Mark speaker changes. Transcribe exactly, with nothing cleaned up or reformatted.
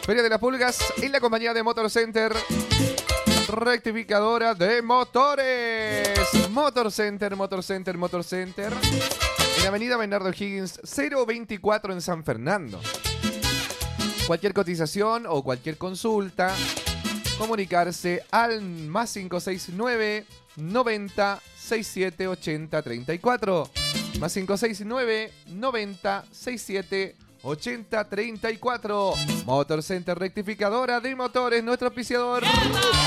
Speaker 1: Feria de las Pulgas en la compañía de Motor Center. Rectificadora de motores. Motor Center, Motor Center, Motor Center. En Avenida Bernardo Higgins cero veinticuatro en San Fernando. Cualquier cotización o cualquier consulta, comunicarse al más cinco seis nueve, noventa, sesenta y siete, ochenta, treinta y cuatro. Más cinco seis nueve, noventa, sesenta y siete, ochenta, treinta y cuatro. Motor Center Rectificadora de Motores, nuestro auspiciador.